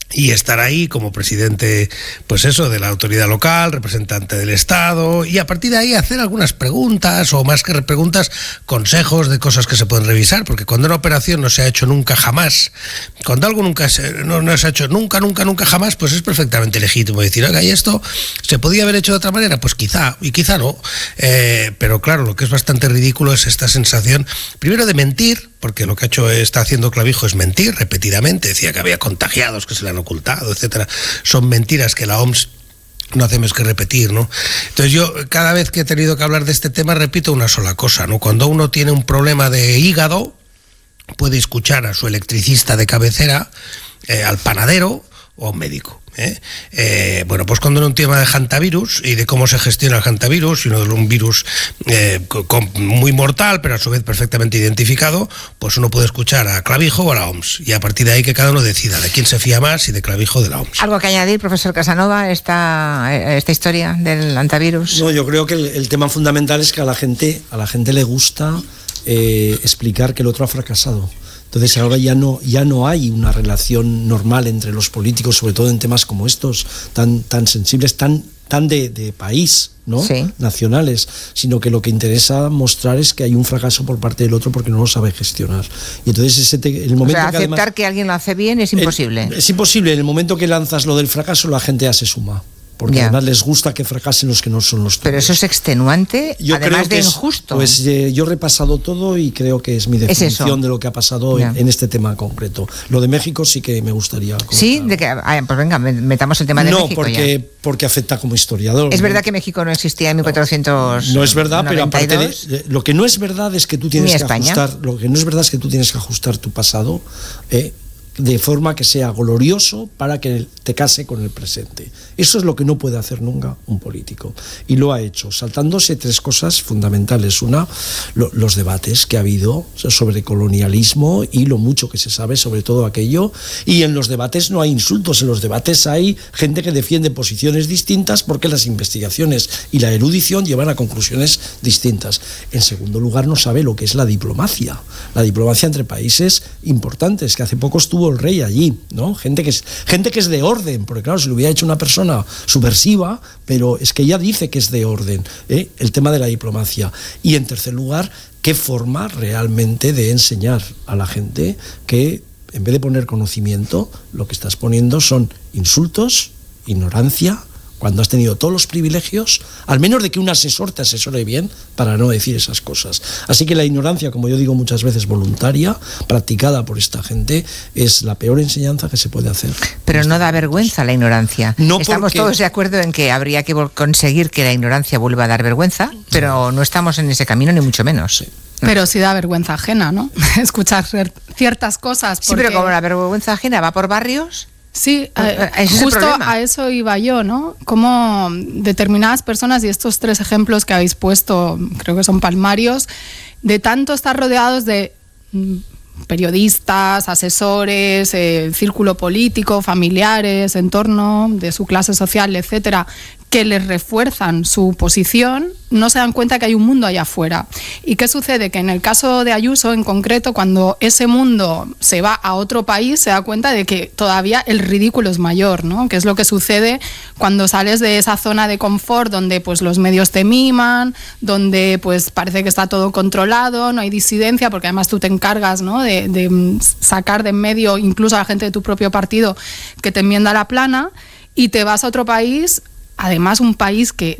y estar ahí como presidente, pues eso, de la autoridad local, representante del Estado, y a partir de ahí hacer algunas preguntas, o más que preguntas, consejos de cosas que se pueden revisar, porque cuando una operación no se ha hecho nunca jamás, cuando algo no se ha hecho nunca jamás, pues es perfectamente legítimo decir, oiga, ¿y esto se podía haber hecho de otra manera? Pues quizá, y quizá no, pero claro, lo que es bastante ridículo es esta sensación, primero de mentir, porque lo que está haciendo Clavijo es mentir repetidamente, decía que había contagiados que se le han ocultado, etcétera. Son mentiras que la OMS no hacemos que repetir, ¿no? Entonces yo cada vez que he tenido que hablar de este tema repito una sola cosa, ¿no? Cuando uno tiene un problema de hígado, puede escuchar a su electricista de cabecera, al panadero o a un médico. Bueno, pues cuando era un tema de hantavirus y de cómo se gestiona el hantavirus, y no de un virus muy mortal, pero a su vez perfectamente identificado, pues uno puede escuchar a Clavijo o a la OMS, y a partir de ahí que cada uno decida de quién se fía más, y de Clavijo o de la OMS. ¿Algo que añadir, profesor Casanova, esta historia del hantavirus? No, yo creo que el tema fundamental es que a la gente le gusta explicar que el otro ha fracasado. Entonces ahora ya no hay una relación normal entre los políticos, sobre todo en temas como estos, tan sensibles, tan de país, ¿no? Sí. Nacionales, sino que lo que interesa mostrar es que hay un fracaso por parte del otro porque no lo sabe gestionar. Y entonces el momento, o sea, aceptar además, que alguien lo hace bien es imposible. Es imposible. En el momento que lanzas lo del fracaso, la gente ya se suma. Porque además les gusta que fracasen los que no son los tuyos. Pero eso es extenuante, además de injusto. Pues yo he repasado todo y creo que es mi definición de lo que ha pasado en este tema concreto. Lo de México sí que me gustaría comentar. Sí, pues venga, metamos el tema de México. No, porque afecta como historiador. Es verdad que México no existía en 1492. No es verdad, pero aparte de lo que no es verdad es que tú tienes que ajustar. Lo que no es verdad es que tú tienes que ajustar tu pasado. De forma que sea glorioso para que te case con el presente. Eso es lo que no puede hacer nunca un político. Y lo ha hecho, saltándose tres cosas fundamentales. Una, los debates que ha habido sobre colonialismo y lo mucho que se sabe sobre todo aquello. Y en los debates no hay insultos, en los debates hay gente que defiende posiciones distintas porque las investigaciones y la erudición llevan a conclusiones distintas. En segundo lugar, no sabe lo que es la diplomacia entre países importantes, que hace poco estuvo el rey allí, ¿no? Gente que es de orden, porque claro, si lo hubiera hecho una persona subversiva, pero es que ella dice que es de orden, el tema de la diplomacia. Y en tercer lugar, ¿qué forma realmente de enseñar a la gente que en vez de poner conocimiento, lo que estás poniendo son insultos, ignorancia, cuando has tenido todos los privilegios, al menos de que un asesor te asesore bien para no decir esas cosas. Así que la ignorancia, como yo digo muchas veces, voluntaria, practicada por esta gente, es la peor enseñanza que se puede hacer. Pero no da vergüenza la ignorancia. No, estamos todos de acuerdo en que habría que conseguir que la ignorancia vuelva a dar vergüenza, pero no estamos en ese camino ni mucho menos. Sí. Pero sí da vergüenza ajena, ¿no? Escuchar ciertas cosas. Sí, pero como la vergüenza ajena va por barrios... Sí, justo a eso iba yo, ¿no? Como determinadas personas, y estos tres ejemplos que habéis puesto, creo que son palmarios, de tanto estar rodeados de periodistas, asesores, círculo político, familiares, entorno de su clase social, etcétera, que les refuerzan su posición, no se dan cuenta que hay un mundo allá afuera. ¿Y qué sucede? Que en el caso de Ayuso, en concreto, cuando ese mundo se va a otro país, se da cuenta de que todavía el ridículo es mayor, ¿no? Que es lo que sucede cuando sales de esa zona de confort donde pues los medios te miman, donde pues parece que está todo controlado, no hay disidencia, porque además tú te encargas, ¿no? de sacar de en medio incluso a la gente de tu propio partido que te enmienda la plana, y te vas a otro país. Además, un país que,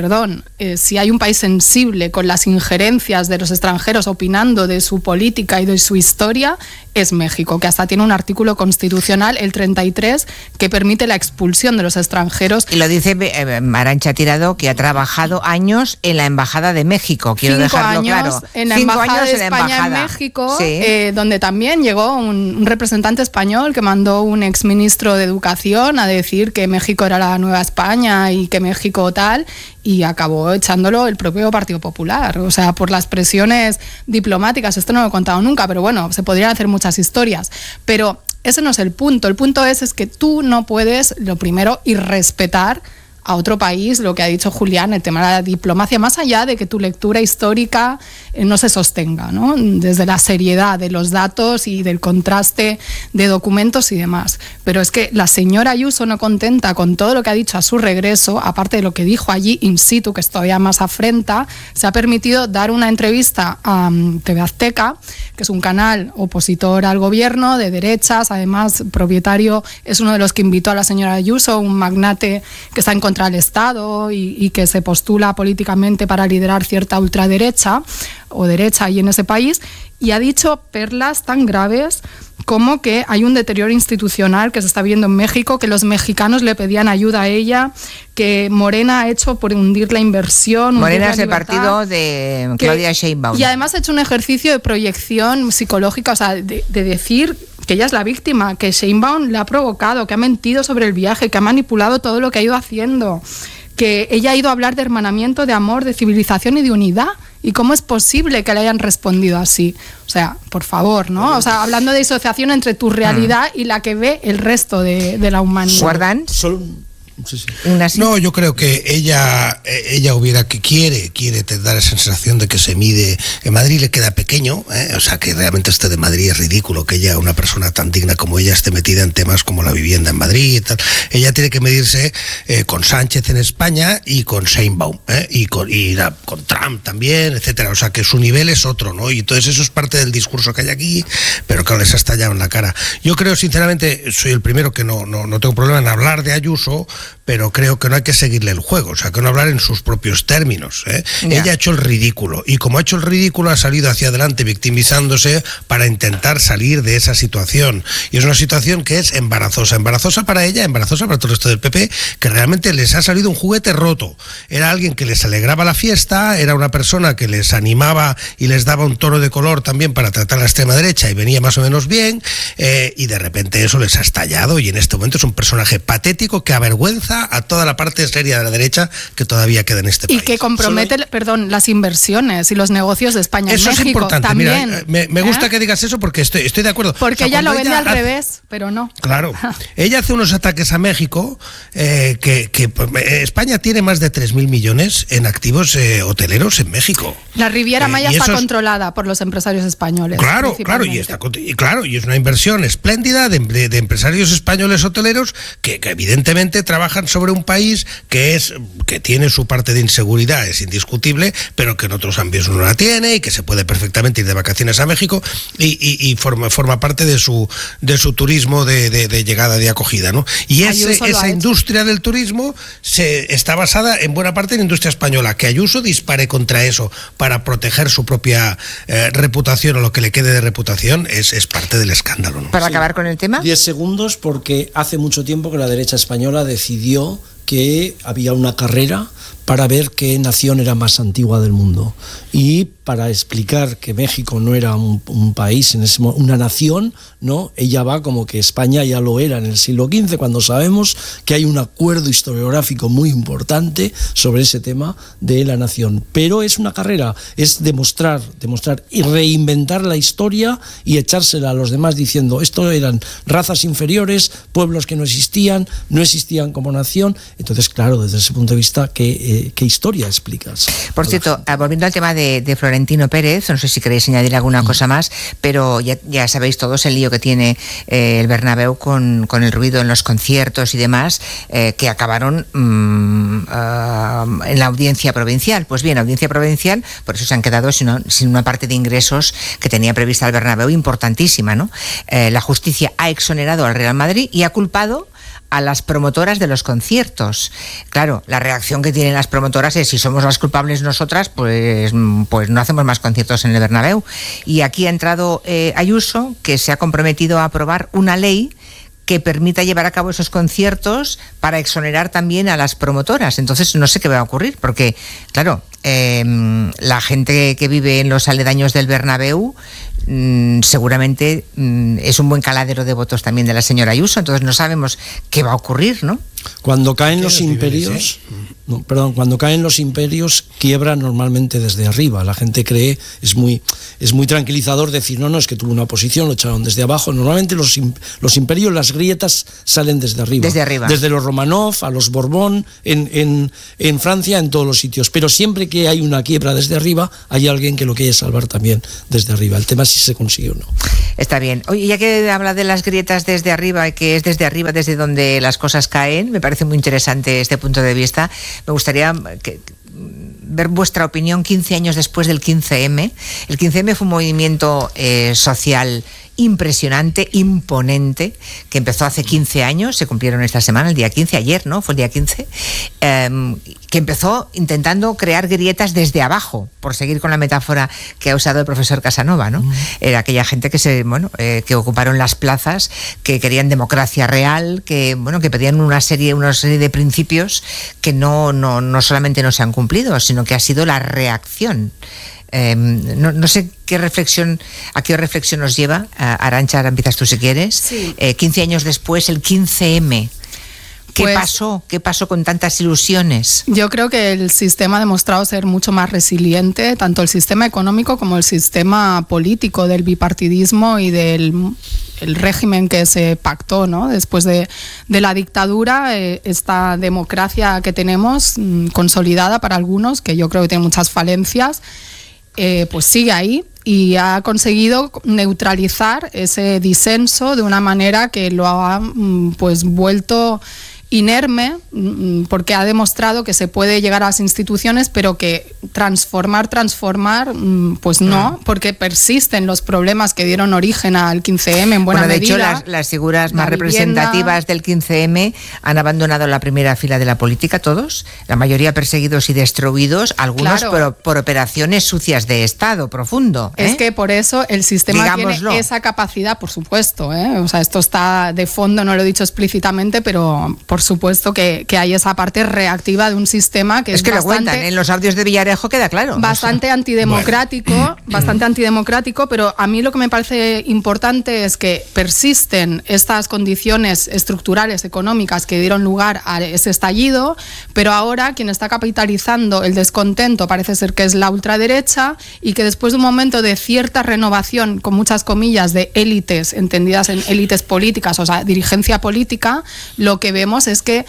si hay un país sensible con las injerencias de los extranjeros opinando de su política y de su historia, es México, que hasta tiene un artículo constitucional, el 33, que permite la expulsión de los extranjeros. Y lo dice Arantxa Tirado, que ha trabajado años en la Embajada de México, quiero dejarlo claro. En la Embajada de España en México, sí. Donde también llegó un representante español que mandó un exministro de Educación a decir que México era la nueva España y que México tal, y acabó echándolo el propio Partido Popular, o sea, por las presiones diplomáticas. Esto no lo he contado nunca, pero bueno, se podrían hacer muchas historias, pero ese no es el punto es que tú no puedes, lo primero, irrespetar a otro país, lo que ha dicho Julián, el tema de la diplomacia, más allá de que tu lectura histórica no se sostenga, ¿no? Desde la seriedad de los datos y del contraste de documentos y demás. Pero es que la señora Ayuso, no contenta con todo lo que ha dicho a su regreso, aparte de lo que dijo allí in situ, que es todavía más afrenta, se ha permitido dar una entrevista a TV Azteca, que es un canal opositor al gobierno, de derechas, además propietario, es uno de los que invitó a la señora Ayuso, un magnate que está en contra del Estado y que se postula políticamente para liderar cierta ultraderecha o derecha ahí en ese país, y ha dicho perlas tan graves como que hay un deterioro institucional que se está viendo en México, que los mexicanos le pedían ayuda a ella, que Morena ha hecho por hundir la inversión. Morena es el partido de Claudia Sheinbaum. Y además ha hecho un ejercicio de proyección psicológica, o sea, de decir que ella es la víctima, que Sheinbaum le ha provocado, que ha mentido sobre el viaje, que ha manipulado todo lo que ha ido haciendo, que ella ha ido a hablar de hermanamiento, de amor, de civilización y de unidad. ¿Y cómo es posible que le hayan respondido así? O sea, por favor, ¿no? O sea, hablando de disociación entre tu realidad y la que ve el resto de la humanidad. ¿Guardan? Sí, sí. No, yo creo que ella quiere dar esa sensación de que se mide. En Madrid le queda pequeño, o sea, que realmente de Madrid es ridículo que ella, una persona tan digna como ella, esté metida en temas como la vivienda en Madrid y tal. Ella tiene que medirse con Sánchez en España y con Sheinbaum, y con Trump también, etcétera. O sea, que su nivel es otro, ¿no? Y entonces eso es parte del discurso que hay aquí, pero claro, les ha estallado en la cara. Yo creo, sinceramente, soy el primero que no tengo problema en hablar de Ayuso, pero creo que no hay que seguirle el juego, o sea, que no hablar en sus propios términos. Ella ha hecho el ridículo, y como ha hecho el ridículo, ha salido hacia adelante victimizándose para intentar salir de esa situación. Y es una situación que es embarazosa para ella, embarazosa para todo el resto del PP, que realmente les ha salido un juguete roto. Era alguien que les alegraba la fiesta, era una persona que les animaba y les daba un tono de color también para tratar a la extrema derecha, y venía más o menos bien, y de repente eso les ha estallado, y en este momento es un personaje patético que avergüenza a toda la parte seria de la derecha que todavía queda en este país. Y que compromete, las inversiones y los negocios de España eso en México. Es importante. También. Mira, me gusta que digas eso porque estoy de acuerdo. Porque ella lo vende al revés, pero no. Claro. Ella hace unos ataques a México que España tiene más de 3.000 millones en activos hoteleros en México. La Riviera Maya está controlada por los empresarios españoles. Claro, y es una inversión espléndida de empresarios españoles hoteleros que evidentemente trabajan sobre un país que tiene su parte de inseguridad, es indiscutible, pero que en otros ámbitos no la tiene, y que se puede perfectamente ir de vacaciones a México y forma parte de su turismo de llegada, de acogida, ¿no? Y esa industria del turismo está basada en buena parte en industria española. Que Ayuso dispare contra eso para proteger su propia reputación, o lo que le quede de reputación, es parte del escándalo, ¿no? Para acabar con el tema. 10 segundos, porque hace mucho tiempo que la derecha española decidió que había una carrera para ver qué nación era más antigua del mundo, y para explicar que México no era un país, una nación, ¿no? Ella va como que España ya lo era en el siglo XV, cuando sabemos que hay un acuerdo historiográfico muy importante sobre ese tema de la nación. Pero es una carrera, es demostrar y reinventar la historia y echársela a los demás diciendo esto eran razas inferiores, pueblos que no existían como nación. Entonces, claro, desde ese punto de vista, ¿qué historia explicas? Por cierto, volviendo al tema de Florentino Pérez, no sé si queréis añadir alguna cosa más, pero ya sabéis todos el lío que tiene el Bernabéu con el ruido en los conciertos y demás, que acabaron en la audiencia provincial. Pues bien, audiencia provincial, por eso se han quedado sin una parte de ingresos que tenía prevista el Bernabéu importantísima, ¿no? La justicia ha exonerado al Real Madrid y ha culpado a las promotoras de los conciertos. Claro, la reacción que tienen las promotoras es: si somos las culpables nosotras, pues no hacemos más conciertos en el Bernabéu. Y aquí ha entrado Ayuso, que se ha comprometido a aprobar una ley que permita llevar a cabo esos conciertos para exonerar también a las promotoras. Entonces no sé qué va a ocurrir, porque, claro, la gente que vive en los aledaños del Bernabéu seguramente es un buen caladero de votos también de la señora Ayuso, entonces no sabemos qué va a ocurrir, ¿no? Cuando caen los imperios, cuando caen los imperios, quiebran normalmente desde arriba. La gente cree, es muy tranquilizador decir, no, es que tuvo una oposición, lo echaron desde abajo. Normalmente los imperios, las grietas salen desde arriba. Desde arriba. Desde los Romanov a los Borbón, en Francia, en todos los sitios. Pero siempre que hay una quiebra desde arriba, hay alguien que lo quiere salvar también desde arriba. El tema es si se consigue o no. Está bien. Oye, ya que habla de las grietas desde arriba y que es desde arriba desde donde las cosas caen, me parece muy interesante este punto de vista. Me gustaría ver vuestra opinión 15 años después del 15M. El 15M fue un movimiento social impresionante, imponente, que empezó hace 15 años, se cumplieron esta semana, el día 15, ayer, ¿no? Fue el día 15, que empezó intentando crear grietas desde abajo, por seguir con la metáfora que ha usado el profesor Casanova, ¿no? Era aquella gente que ocuparon las plazas, que querían democracia real, que pedían una serie de principios que no solamente no se han cumplido, sino que ha sido la reacción. No sé a qué reflexión nos lleva. Arantxa, ahora empiezas tú si quieres. Sí. 15 años después, el 15M. ¿Qué pasó? ¿Qué pasó con tantas ilusiones? Yo creo que el sistema ha demostrado ser mucho más resiliente, tanto el sistema económico como el sistema político, del bipartidismo y del régimen que se pactó, ¿no? Después de la dictadura, esta democracia que tenemos, consolidada para algunos, que yo creo que tiene muchas falencias, pues sigue ahí y ha conseguido neutralizar ese disenso de una manera que lo ha pues vuelto inerme, porque ha demostrado que se puede llegar a las instituciones, pero que transformar, pues no, porque persisten los problemas que dieron origen al 15M en buena medida. De hecho, las figuras más representativas del 15M han abandonado la primera fila de la política, todos, la mayoría perseguidos y destruidos, algunos por operaciones sucias de Estado profundo. Es que por eso el sistema Digámoslo. tiene esa capacidad, por supuesto, o sea, esto está de fondo, no lo he dicho explícitamente, pero por supuesto que hay esa parte reactiva de un sistema que es que bastante, lo cuentan, en los audios de Villarejo queda claro. Bastante antidemocrático, pero a mí lo que me parece importante es que persisten estas condiciones estructurales, económicas que dieron lugar a ese estallido, pero ahora quien está capitalizando el descontento parece ser que es la ultraderecha, y que después de un momento de cierta renovación, con muchas comillas, de élites, entendidas en élites políticas, o sea, dirigencia política, lo que vemos es que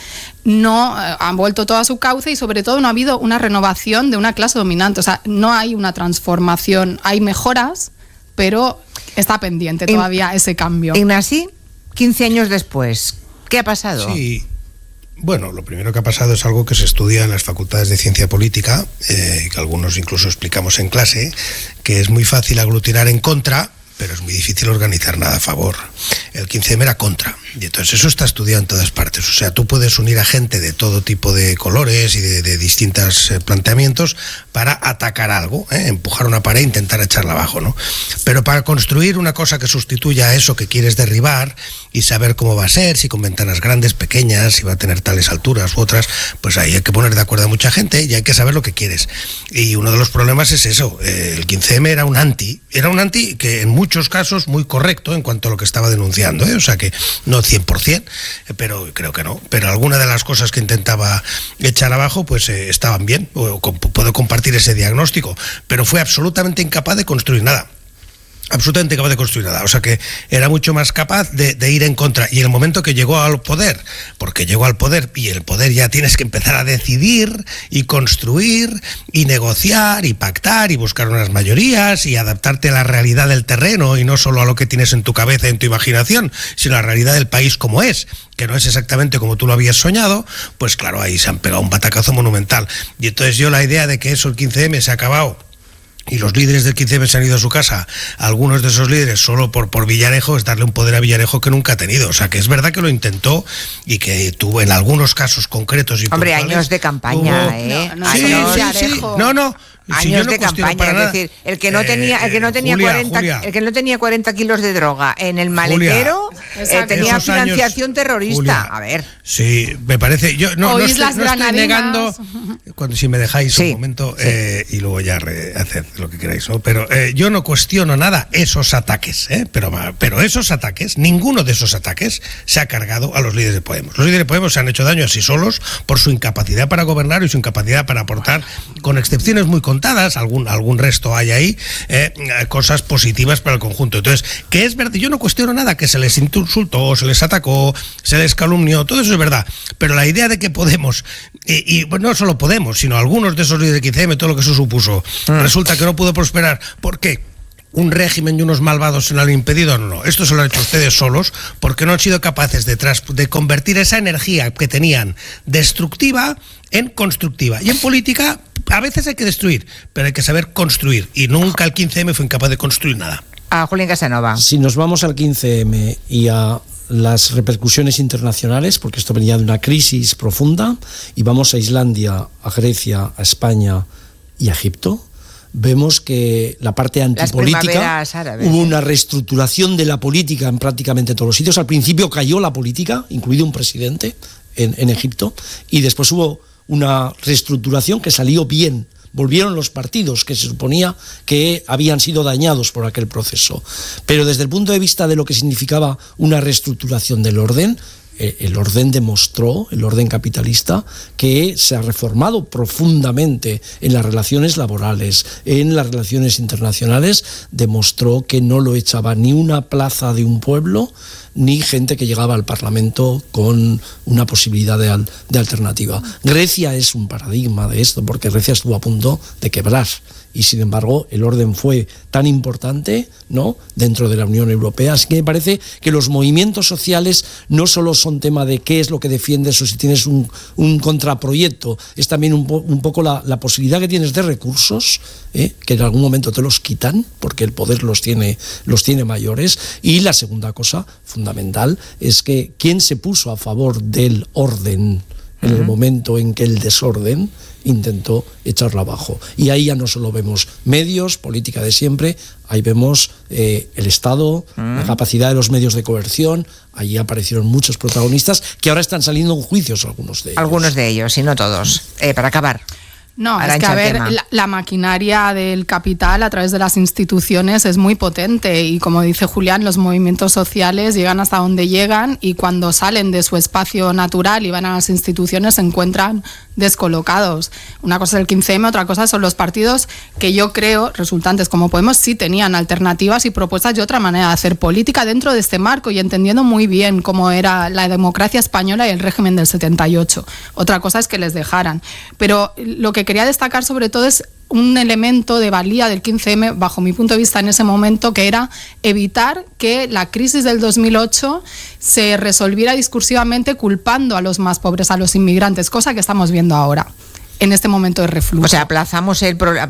no han vuelto todo a su cauce y sobre todo no ha habido una renovación de una clase dominante, o sea, no hay una transformación, hay mejoras, pero está pendiente todavía ese cambio. Ignasi, 15 años después, ¿qué ha pasado? Sí, bueno, lo primero que ha pasado es algo que se estudia en las facultades de ciencia política, que algunos incluso explicamos en clase, que es muy fácil aglutinar en contra, pero es muy difícil organizar nada a favor. El 15M era contra, y entonces eso está estudiado en todas partes. O sea, tú puedes unir a gente de todo tipo de colores y de distintos planteamientos para atacar algo, empujar una pared e intentar echarla abajo, ¿no? Pero para construir una cosa que sustituya a eso que quieres derribar y saber cómo va a ser, si con ventanas grandes, pequeñas, si va a tener tales alturas u otras, pues ahí hay que poner de acuerdo a mucha gente y hay que saber lo que quieres. Y uno de los problemas es eso, el 15M era un anti que en muchos casos muy correcto en cuanto a lo que estaba denunciando, o sea que no 100%, pero creo que no, pero alguna de las cosas que intentaba echar abajo pues estaban bien, puedo compartir ese diagnóstico, pero fue absolutamente incapaz de construir nada. Absolutamente capaz de construir nada, o sea que era mucho más capaz de ir en contra, y en el momento que llegó al poder, porque llegó al poder, y el poder ya tienes que empezar a decidir y construir y negociar y pactar y buscar unas mayorías y adaptarte a la realidad del terreno y no solo a lo que tienes en tu cabeza, en tu imaginación, sino a la realidad del país como es, que no es exactamente como tú lo habías soñado, pues claro, ahí se han pegado un batacazo monumental. Y entonces yo la idea de que eso, el 15M, se ha acabado y los líderes del 15M se han ido a su casa, algunos de esos líderes solo por Villarejo, es darle un poder a Villarejo que nunca ha tenido. O sea, que es verdad que lo intentó y que tuvo en algunos casos concretos y hombre, puntuales, años de campaña, Sí. No, años de campaña, es decir, el que no tenía 40 kilos de droga en el maletero, Julia, tenía financiación terrorista. Julia, a ver. Sí, me parece, yo no estoy negando, si me dejáis un momento, y luego ya haced lo que queráis, ¿no? Pero yo no cuestiono nada esos ataques, pero esos ataques, ninguno de esos ataques se ha cargado a los líderes de Podemos. Los líderes de Podemos se han hecho daño a sí solos por su incapacidad para gobernar y su incapacidad para aportar, con excepciones muy contadas, algún resto hay ahí, cosas positivas para el conjunto. Entonces, que es verdad, yo no cuestiono nada, que se les insultó, se les atacó, se les calumnió, todo eso es verdad, pero la idea de que Podemos, y bueno, no solo Podemos, sino algunos de esos líderes de 15M, todo lo que eso supuso, resulta que no pudo prosperar. ¿Por qué? ¿Un régimen y unos malvados se lo han impedido? No, esto se lo han hecho ustedes solos porque no han sido capaces de convertir esa energía que tenían destructiva en constructiva. Y en política a veces hay que destruir, pero hay que saber construir, y nunca el 15M fue incapaz de construir nada. A Julián Casanova. Si nos vamos al 15M y a las repercusiones internacionales, porque esto venía de una crisis profunda, y vamos a Islandia, a Grecia, a España y a Egipto, vemos que la parte antipolítica, hubo una reestructuración de la política en prácticamente todos los sitios. Al principio cayó la política, incluido un presidente en Egipto, y después hubo una reestructuración que salió bien. Volvieron los partidos que se suponía que habían sido dañados por aquel proceso. Pero desde el punto de vista de lo que significaba una reestructuración del orden, el orden demostró, el orden capitalista, que se ha reformado profundamente en las relaciones laborales, en las relaciones internacionales. Demostró que no lo echaba ni una plaza de un pueblo, ni gente que llegaba al Parlamento con una posibilidad de alternativa. Grecia es un paradigma de esto, porque Grecia estuvo a punto de quebrar, y sin embargo el orden fue tan importante, ¿no?, dentro de la Unión Europea. Así que me parece que los movimientos sociales no solo son tema de qué es lo que defiendes o si tienes un contraproyecto, es también un poco la posibilidad que tienes de recursos, que en algún momento te los quitan porque el poder los tiene mayores. Y la segunda cosa fundamental es que quien se puso a favor del orden en el momento en que el desorden intentó echarlo abajo. Y ahí ya no solo vemos medios, política de siempre, ahí vemos el Estado, la capacidad de los medios de coerción. Allí aparecieron muchos protagonistas que ahora están saliendo en juicios, algunos de ellos. Algunos de ellos, y no todos. Para acabar. No, es que a ver, la maquinaria del capital a través de las instituciones es muy potente, y como dice Julián, los movimientos sociales llegan hasta donde llegan, y cuando salen de su espacio natural y van a las instituciones se encuentran descolocados. Una cosa es el 15M, otra cosa son los partidos que yo creo, resultantes como Podemos, sí tenían alternativas y propuestas y otra manera de hacer política dentro de este marco, y entendiendo muy bien cómo era la democracia española y el régimen del 78. Otra cosa es que les dejaran. Pero lo que quería destacar sobre todo es un elemento de valía del 15M, bajo mi punto de vista en ese momento, que era evitar que la crisis del 2008 se resolviera discursivamente culpando a los más pobres, a los inmigrantes, cosa que estamos viendo ahora, en este momento de reflujo. O sea, aplazamos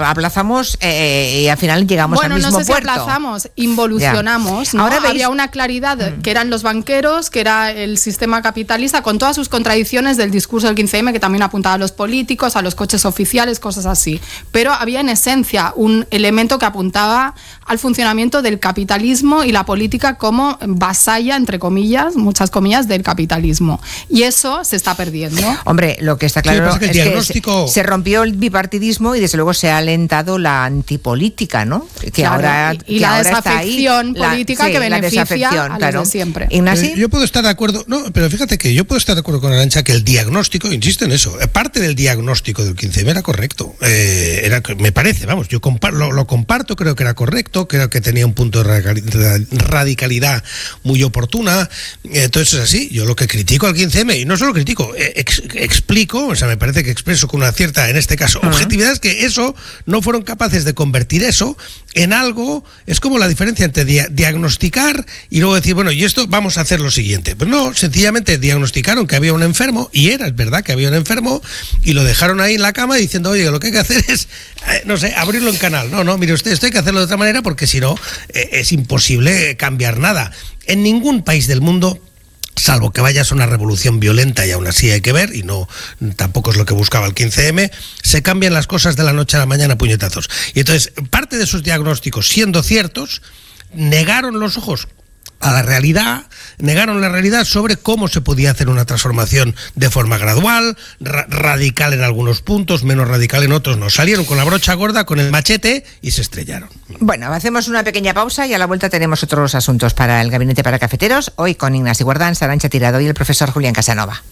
y al final llegamos al mismo puerto. Bueno, no sé si aplazamos, involucionamos, ¿no? Ahora había una claridad, que eran los banqueros, que era el sistema capitalista, con todas sus contradicciones del discurso del 15M, que también apuntaba a los políticos, a los coches oficiales, cosas así. Pero había en esencia un elemento que apuntaba al funcionamiento del capitalismo y la política como vasalla, entre comillas, muchas comillas, del capitalismo. Y eso se está perdiendo. Hombre, lo que está claro es que se rompió el bipartidismo y desde luego se ha alentado la antipolítica, ¿no? Que claro, ahora, y que la ahora desafección política que beneficia a los de siempre. Ignasi. Yo puedo estar de acuerdo, pero fíjate que yo puedo estar de acuerdo con Arantxa que el diagnóstico, insisto en eso, parte del diagnóstico del 15M era correcto. Me parece, vamos, yo lo comparto, creo que era correcto, creo que tenía un punto de radicalidad muy oportuna. Entonces es así, yo lo que critico al 15M, y no solo critico, explico, o sea, me parece que expreso con una cierta, en este caso, objetividad, es que eso no fueron capaces de convertir eso en algo. Es como la diferencia entre diagnosticar y luego decir, bueno, y esto vamos a hacer lo siguiente. Pues no, sencillamente diagnosticaron que había un enfermo, y es verdad que había un enfermo, y lo dejaron ahí en la cama diciendo, oye, lo que hay que hacer es, no sé, abrirlo en canal. No, mire usted, esto hay que hacerlo de otra manera porque si no, es imposible cambiar nada. En ningún país del mundo salvo que vayas a una revolución violenta, y aún así hay que ver, y no tampoco es lo que buscaba el 15M, se cambian las cosas de la noche a la mañana a puñetazos. Y entonces, parte de esos diagnósticos, siendo ciertos, negaron los ojos a la realidad, negaron la realidad sobre cómo se podía hacer una transformación de forma gradual, radical en algunos puntos, menos radical en otros. Nos salieron con la brocha gorda, con el machete, y se estrellaron. Bueno, hacemos una pequeña pausa y a la vuelta tenemos otros asuntos para el Gabinete para Cafeteros, hoy con Ignacio Guardans, Arantxa Tirado y el profesor Julián Casanova.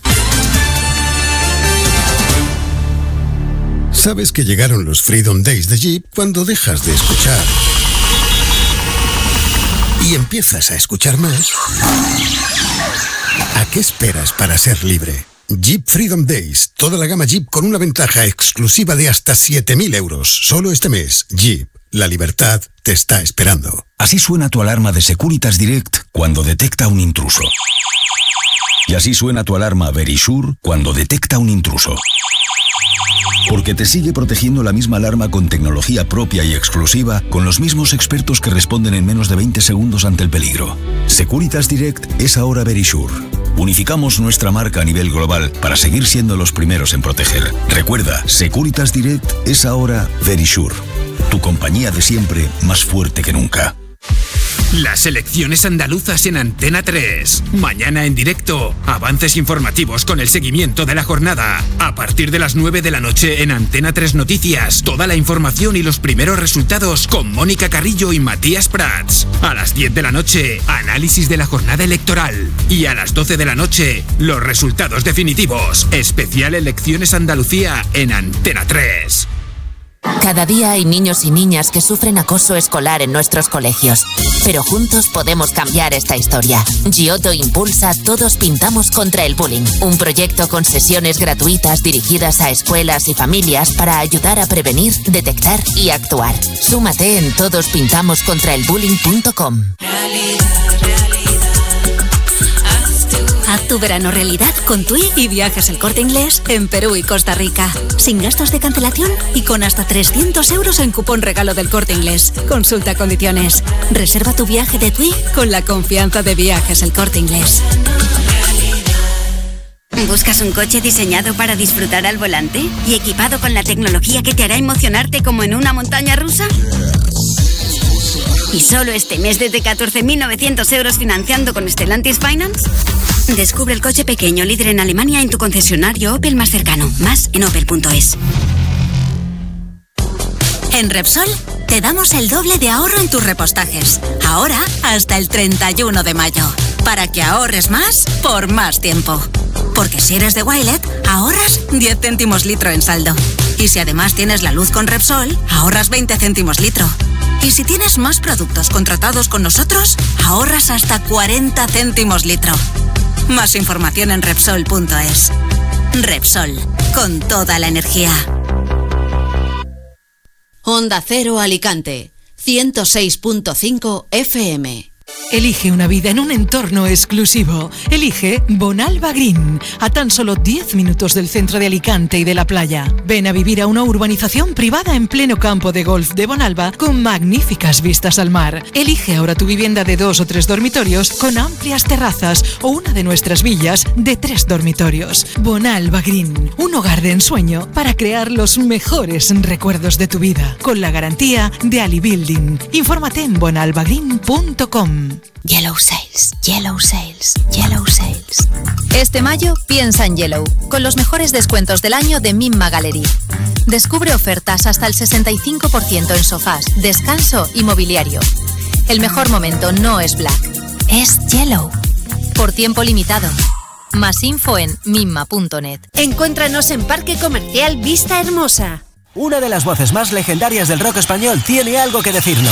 ¿Sabes que llegaron los Freedom Days de Jeep cuando dejas de escuchar y empiezas a escuchar más? ¿A qué esperas para ser libre? Jeep Freedom Days, toda la gama Jeep con una ventaja exclusiva de hasta 7.000 euros. Solo este mes, Jeep, la libertad te está esperando. Así suena tu alarma de Securitas Direct cuando detecta un intruso. Y así suena tu alarma Verisure cuando detecta un intruso. Porque te sigue protegiendo la misma alarma con tecnología propia y exclusiva, con los mismos expertos que responden en menos de 20 segundos ante el peligro. Securitas Direct es ahora Verisure. Unificamos nuestra marca a nivel global para seguir siendo los primeros en proteger. Recuerda, Securitas Direct es ahora Verisure. Tu compañía de siempre, más fuerte que nunca. Las elecciones andaluzas en Antena 3. Mañana en directo, avances informativos con el seguimiento de la jornada. A partir de las 9 de la noche en Antena 3 Noticias, toda la información y los primeros resultados con Mónica Carrillo y Matías Prats. A las 10 de la noche, análisis de la jornada electoral. Y a las 12 de la noche, los resultados definitivos. Especial Elecciones Andalucía en Antena 3. Cada día hay niños y niñas que sufren acoso escolar en nuestros colegios. Pero juntos podemos cambiar esta historia. Giotto impulsa Todos Pintamos contra el Bullying, un proyecto con sesiones gratuitas dirigidas a escuelas y familias para ayudar a prevenir, detectar y actuar. Súmate en todospintamoscontraelbullying.com. Haz tu verano realidad con TUI y Viajes El Corte Inglés en Perú y Costa Rica. Sin gastos de cancelación y con hasta 300 euros en cupón regalo del Corte Inglés. Consulta condiciones. Reserva tu viaje de TUI con la confianza de Viajes El Corte Inglés. ¿Buscas un coche diseñado para disfrutar al volante y equipado con la tecnología que te hará emocionarte como en una montaña rusa? ¿Y solo este mes desde 14.900 euros financiando con Stellantis Finance? Descubre el coche pequeño líder en Alemania en tu concesionario Opel más cercano. Más en opel.es. En Repsol te damos el doble de ahorro en tus repostajes. Ahora hasta el 31 de mayo. Para que ahorres más por más tiempo. Porque si eres de Wilet, ahorras 10 céntimos litro en saldo. Y si además tienes la luz con Repsol, ahorras 20 céntimos litro. Y si tienes más productos contratados con nosotros, ahorras hasta 40 céntimos litro. Más información en Repsol.es. Repsol, con toda la energía. Onda Cero Alicante, 106.5 FM. Elige una vida en un entorno exclusivo. Elige Bonalba Green, a tan solo 10 minutos del centro de Alicante y de la playa. Ven a vivir a una urbanización privada en pleno campo de golf de Bonalba con magníficas vistas al mar. Elige ahora tu vivienda de 2 o 3 dormitorios con amplias terrazas o una de nuestras villas de 3 dormitorios. Bonalba Green, un hogar de ensueño para crear los mejores recuerdos de tu vida, con la garantía de Ali Building. Infórmate en bonalbagreen.com. Yellow Sales, Yellow Sales, Yellow Sales. Este mayo piensa en Yellow, con los mejores descuentos del año de Mimma Gallery. Descubre ofertas hasta el 65% en sofás, descanso y mobiliario. El mejor momento no es Black, es Yellow. Por tiempo limitado. Más info en mimma.net. Encuéntranos en Parque Comercial Vista Hermosa. Una de las voces más legendarias del rock español tiene algo que decirnos.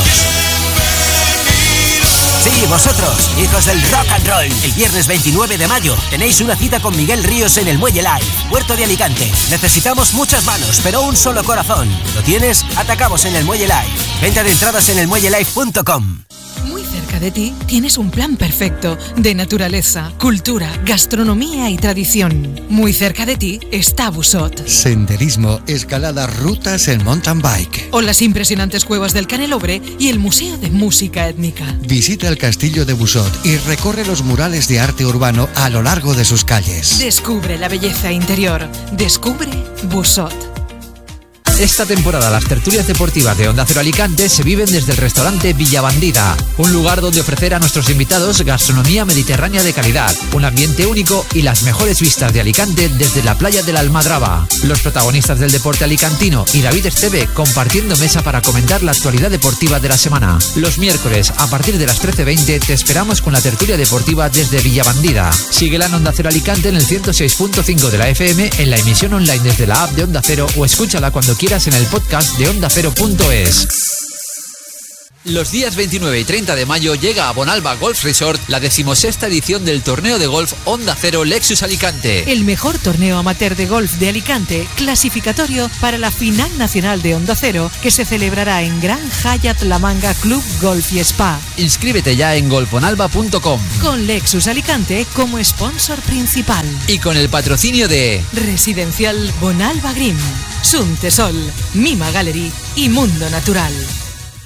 Sí, vosotros, hijos del rock and roll. El viernes 29 de mayo tenéis una cita con Miguel Ríos en el Muelle Live, Puerto de Alicante. Necesitamos muchas manos, pero un solo corazón. ¿Lo tienes? Atacamos en el Muelle Live. Venta de entradas en elmuellelive.com. Muy cerca cerca de ti tienes un plan perfecto de naturaleza, cultura, gastronomía y tradición. Muy cerca de ti está Busot. Senderismo, escalada, rutas en mountain bike. O las impresionantes cuevas del Canelobre y el Museo de Música Étnica. Visita el castillo de Busot y recorre los murales de arte urbano a lo largo de sus calles. Descubre la belleza interior. Descubre Busot. Esta temporada las tertulias deportivas de Onda Cero Alicante se viven desde el restaurante Villa Bandida, un lugar donde ofrecer a nuestros invitados gastronomía mediterránea de calidad, un ambiente único y las mejores vistas de Alicante desde la playa de la Almadraba. Los protagonistas del deporte alicantino y David Esteve compartiendo mesa para comentar la actualidad deportiva de la semana. Los miércoles, a partir de las 13:20, te esperamos con la tertulia deportiva desde Villa Bandida. Síguela en Onda Cero Alicante en el 106.5 de la FM, en la emisión online desde la app de Onda Cero o escúchala cuando quieras en el podcast de ondacero.es. Los días 29 y 30 de mayo llega a Bonalba Golf Resort la 16ª edición del torneo de golf Onda Cero Lexus Alicante. El mejor torneo amateur de golf de Alicante, clasificatorio para la final nacional de Onda Cero, que se celebrará en Gran Hyatt La Manga Club Golf y Spa. Inscríbete ya en golfbonalba.com. Con Lexus Alicante como sponsor principal. Y con el patrocinio de Residencial Bonalba Green, Suntesol, Mima Gallery y Mundo Natural.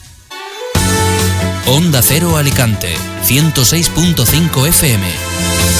Onda Cero Alicante, 106.5 FM.